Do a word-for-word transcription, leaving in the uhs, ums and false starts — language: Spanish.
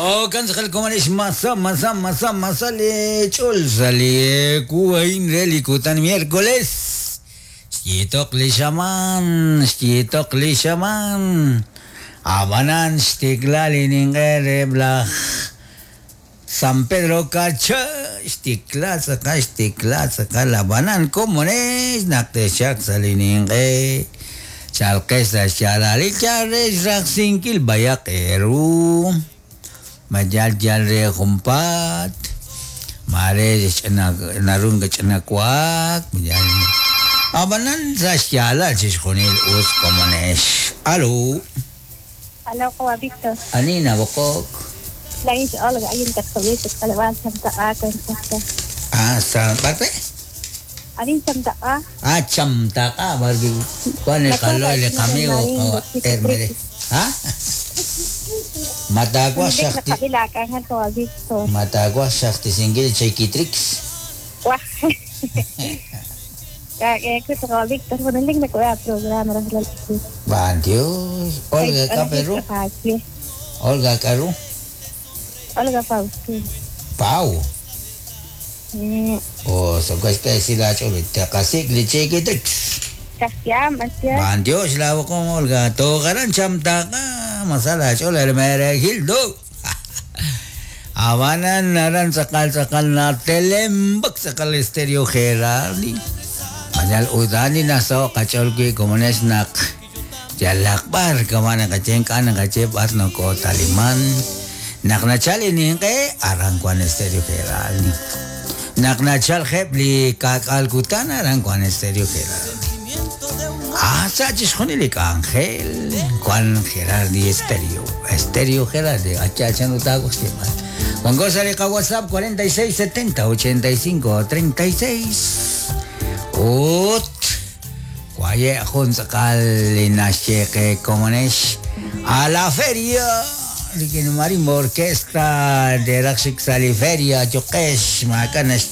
Oh, kan sakal kumanis masa masa masa masa le chol sale kuain relikutan miércoles. Stitok le shaman, stitok le shaman. Abanan stiklali ningerebla. San Pedro Cacha, stikla saka stikla saka labanan komunes nakte syak salininge. Chalkesa chalali chares raksinkil bayak eru. Majal jalre kumpat. Mare na narung kacanakwak. Majal. Abanan sa syala siskunil us komunes. Alo. Alo ko Victor. Anina bokok. Lagi soal gak ingin terkawin sekalawan samta akan samta. Ah, sa parte? Alin samta a? Ah, chamta ka bargi. Kuan le kalo le kami o termere. Ha? Mata ko Hindi sakti. nakabilakangan ko Victor. Mata ko sakti singgil chikitrix. Wah. Kaya ko sa Victor, manaling na ko ya programa ras lalaki. Bandios. Olga Caperu. Olga Caru. Olga Fausto. Pau. Eh, Oh, so guys kay sila chulit. Kasi le chikitrix. Kasyam, asya. Bandios lawo ko Olga. To karan chamta ka. Masala chula le mere hildo. Awanan naran sakal-sakal na telembak sakal stereo Gerardi. Manal udani na so kachol ko komunes nak. Jalakbar kamana kacheng kana kachepat no ko taliman. Nak na chali ni ke arang kwan stereo Gerardi. Nak na chal khepli kakalkutan arang kwan stereo Gerardi. Ah, sa chiskonili ka Angel. Kwan Gerardi stereo. Stereo Gerardi. Acha acha no tago siya. Pongo sale ka WhatsApp cuarenta y seis setenta ochenta y cinco treinta y seis. Ut. Kwaye akong sakal inasye ke komunes a la feria. Likin marimba orquesta de Raksik Sali Feria Jokesh makanas